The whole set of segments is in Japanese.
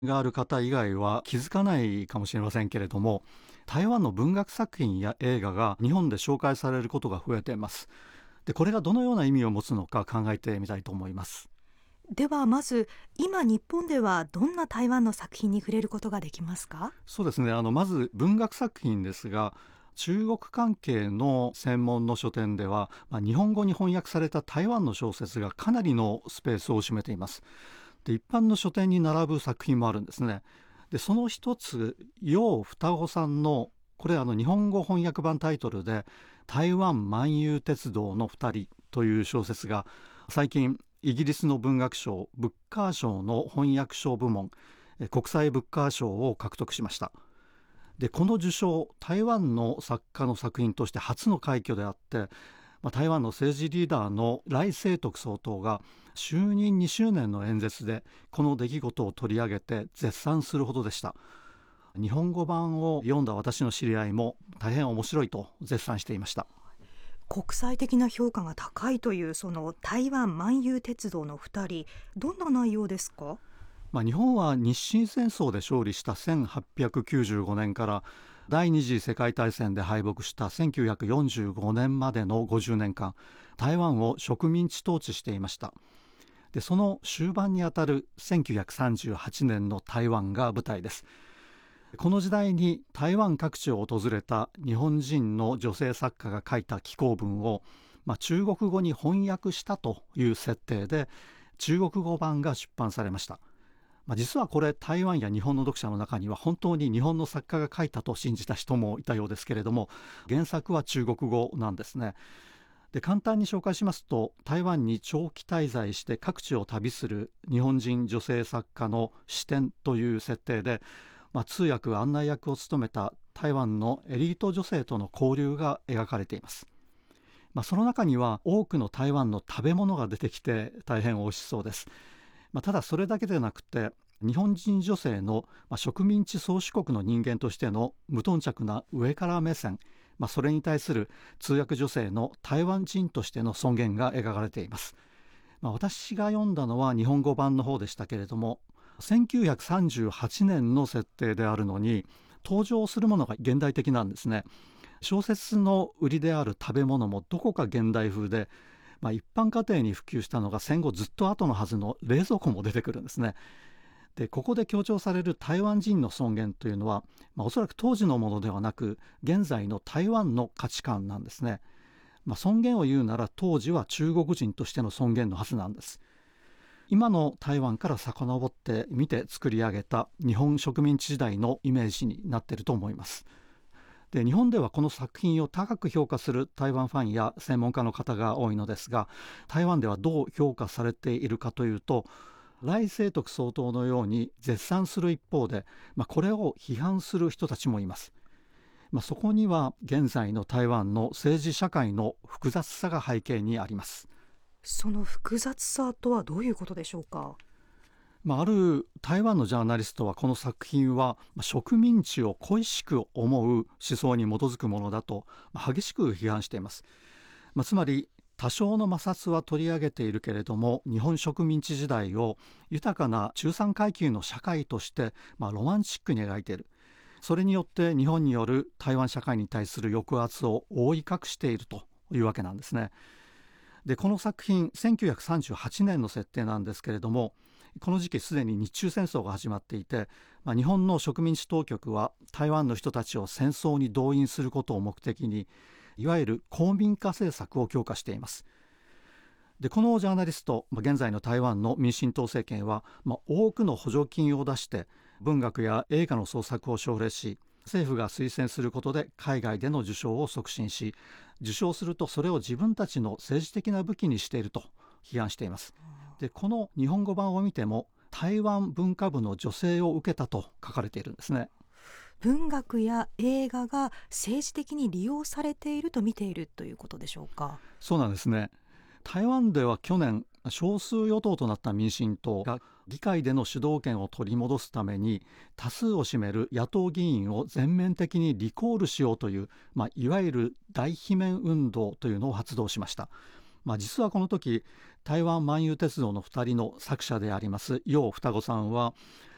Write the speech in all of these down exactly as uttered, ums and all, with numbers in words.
がある方以外は気づかないかもしれませんけれども、台湾の文学作品や映画が日本で紹介されることが増えています。で、これがどのような意味を持つのか考えてみたいと思います。 ではまず、今日本ではどんな台湾の作品に触れることができますか？ そうですね。あのまず文学作品ですが、中国関係の専門の書店では、まあ、日本語に翻訳された台湾の小説がかなりのスペースを占めています。で、一般の書店に並ぶ作品もあるんですね。で、その一つ、楊双子さんの、これあの日本語翻訳版タイトルで台湾漫遊鉄道のふたりという小説が最近イギリスの文学賞ブッカー賞の翻訳賞部門国際ブッカー賞を獲得しました。で、この受賞、台湾の作家の作品として初の快挙であって、まあ、台湾の政治リーダーの頼清徳総統が就任にしゅうねんの演説でこの出来事を取り上げて絶賛するほどでした。日本語版を読んだ私の知り合いも大変面白いと絶賛していました。 国際的な評価が高いというその台湾漫遊鉄道のふたり、どんな内容ですか？ まあ、日本は日清戦争で勝利したせんはっぴゃくきゅうじゅうごねんから第二次世界大戦で敗北したせんきゅうひゃくよんじゅうごねんまでのごじゅうねんかん、台湾を植民地統治していました。で、その終盤にあたるせんきゅうひゃくさんじゅうはちねんの台湾が舞台です。この時代に台湾各地を訪れた日本人の女性作家が書いた寄稿文を、まあ、中国語に翻訳したという設定で中国語版が出版されました。まあ、実はこれ台湾や日本の読者の中には本当に日本の作家が書いたと信じた人もいたようですけれども、原作は中国語なんですね。で、簡単に紹介しますと、台湾に長期滞在して各地を旅する日本人女性作家の視点という設定で、まあ、通訳案内役を務めた台湾のエリート女性との交流が描かれています。まあ、その中には多くの台湾の食べ物が出てきて大変美味しそうです。まあ、ただそれだけでなくて、日本人女性の、まあ、植民地宗主国の人間としての無頓着な上から目線、まあ、それに対する通訳女性の台湾人としての尊厳が描かれています。まあ、私が読んだのは日本語版の方でしたけれども、せんきゅうひゃくさんじゅうはちねんの設定であるのに登場するものが現代的なんですね。小説の売りである食べ物もどこか現代風で、まあ、一般家庭に普及したのが戦後ずっと後のはずの冷蔵庫も出てくるんですね。で、ここで強調される台湾人の尊厳というのは、まあ、おそらく当時のものではなく現在の台湾の価値観なんですね。まあ、尊厳を言うなら当時は中国人としての尊厳のはずなんです。今の台湾から遡って見て作り上げた日本植民地時代のイメージになっていると思います。で、日本ではこの作品を高く評価する台湾ファンや専門家の方が多いのですが、台湾ではどう評価されているかというと、頼清徳総統のように絶賛する一方で、まあ、これを批判する人たちもいます。まあ、そこには現在の台湾の政治社会の複雑さが背景にあります。 その複雑さとはどういうことでしょうか？ まあ、ある台湾のジャーナリストはこの作品は植民地を恋しく思う思想に基づくものだと激しく批判しています。まあ、つまり多少の摩擦は取り上げているけれども、日本植民地時代を豊かな中産階級の社会としてまあロマンチックに描いている。それによって日本による台湾社会に対する抑圧を覆い隠しているというわけなんですね。で、この作品せんきゅうひゃくさんじゅうはちねんの設定なんですけれども、この時期すでに日中戦争が始まっていて、まあ、日本の植民地当局は台湾の人たちを戦争に動員することを目的に、いわゆる公民化政策を強化しています。で、このジャーナリスト、まあ、現在の台湾の民進党政権は、まあ、多くの補助金を出して文学や映画の創作を奨励し、政府が推薦することで海外での受賞を促進し、受賞するとそれを自分たちの政治的な武器にしていると批判しています。で、この日本語版を見ても台湾文化部の女性を受けたと書かれているんですね。 文学や映画が政治的に利用されていると見ているということでしょうか？ そうなんですね。台湾では去年少数与党となった民進党が議会での主導権を取り戻すために多数を占める野党議員を全面的にリコールしようという、まあ、いわゆる大罷免運動というのを発動しました。まあ、実はこの時台湾漫遊鉄道のふたりの作者であります楊双子さんは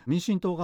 民進党が